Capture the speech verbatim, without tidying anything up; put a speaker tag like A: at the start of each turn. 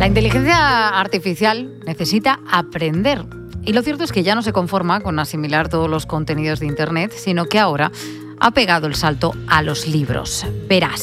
A: La inteligencia artificial necesita aprender. Y lo cierto es que ya no se conforma con asimilar todos los contenidos de Internet, sino que ahora ha pegado el salto a los libros. Verás.